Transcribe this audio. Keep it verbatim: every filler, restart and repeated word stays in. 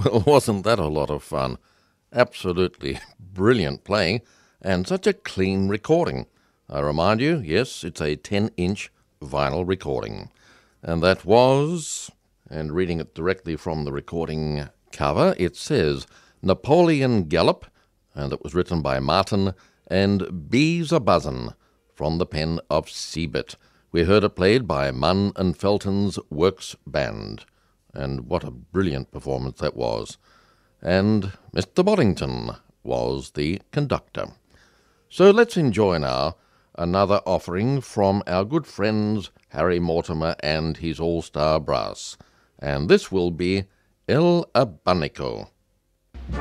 Well, wasn't that a lot of fun? Absolutely brilliant playing, and such a clean recording. I remind you, yes, it's a ten-inch vinyl recording. And that was, and reading it directly from the recording cover, it says Napoleon Gallop, and it was written by Martin, and Bees a Buzzin' from the pen of Seabit. We heard it played by Munn and Felton's Works Band, and what a brilliant performance that was. And Mister Boddington was the conductor. So let's enjoy now another offering from our good friends Harry Mortimer and his All-Star Brass, and this will be El Abanico.